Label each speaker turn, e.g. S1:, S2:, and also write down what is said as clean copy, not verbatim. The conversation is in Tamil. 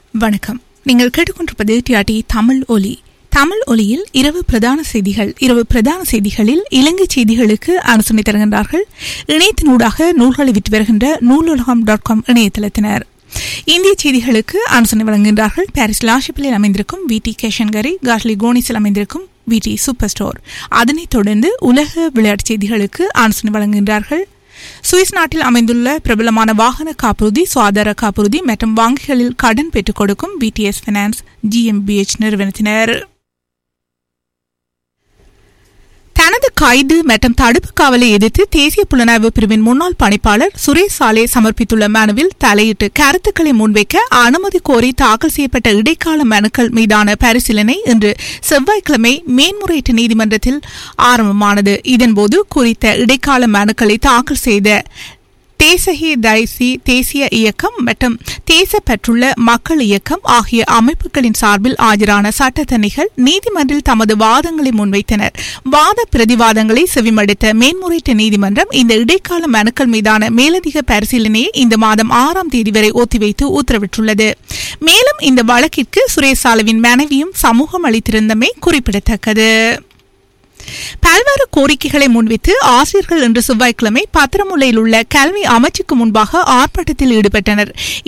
S1: வணக்கம். நீங்கள் கேட்டுக்கொண்டிருப்பது டிஆர்டி தமிழ் ஒலி. தமிழ் ஒலியில் இரவு பிரதான செய்திகளில் இலங்கை செய்திகளுக்கு ஆலோசனை தருகின்றார்கள் இணையத்தினூடாக நூல்களை விற்று வருகின்ற நூலுலகம்.com இணையதளத்தினர். இந்திய செய்திகளுக்கு ஆலோசனை வழங்குகின்றார்கள் பாரிஸ் லாஷிப்பில் அமைந்திருக்கும் விடி கேஷன்கரி, காஷ்லி கோனிஸில் அமைந்திருக்கும் விடி சூப்பர் ஸ்டோர். அதனைத் தொடர்ந்து உலக விளையாட்டு செய்திகளுக்கு ஆலோசனை வழங்குகின்றார்கள் சுவிஸ் நாட்டில் அமைந்துள்ள பிரபலமான வாகன காப்புறுதி, சுகாதார காப்புறுதி மற்றும் வங்கிகளில் கடன் பெற்றுக் கொடுக்கும் விடிஎஸ் பைனான்ஸ் GmbH நிறுவனத்தினர். தனது கைது மற்றும் தடுப்பு காவலை எதிர்த்து தேசிய புலனாய்வு பிரிவின் முன்னாள் பணிப்பாளர் சுரேஷ் சாலே சமர்ப்பித்துள்ள மனுவில் தலையிட்டு கருத்துக்களை முன்வைக்க அனுமதி கோரி தாக்கல் செய்யப்பட்ட இடைக்கால மனுக்கள் மீதான பரிசீலனை இன்று செவ்வாய்க்கிழமை மேன்முறையீட்டு நீதிமன்றத்தில் ஆரம்பமானது. இதன்போது குறித்த இடைக்கால மனுக்களை தாக்கல் செய்த தேசஹி தைசி தேசிய இயக்கம் மற்றும் தேசப்பற்றுள்ள மக்கள் இயக்கம் ஆகிய அமைப்புகளின் சார்பில் ஆஜரான சட்டத்தரணிகள் நீதிமன்றில் தமது வாதங்களை முன்வைத்தனர். வாத பிரதிவாதங்களை செவிமடுத்த மேன்முறையீட்டு நீதிமன்றம் இந்த இடைக்கால மனுக்கள் மீதான மேலதிக பரிசீலனையை இந்த மாதம் 6ஆம் தேதி வரை ஒத்திவைத்து உத்தரவிட்டுள்ளது. மேலும் இந்த வழக்கிற்கு சுரேஷ் சாலேவின் மனைவியும் சமூகம் அளித்திருந்தமை குறிப்பிடத்தக்கது. பல்வேறு கோரிக்கைகளை முன்வைத்து ஆசிரியர்கள் இன்று செவ்வாய்க்கிழமை பத்திரமுல்லையில் உள்ள கல்வி அமைச்சுக்கு முன்பாக ஆர்ப்பாட்டத்தில் ஈடுபட்டனர்.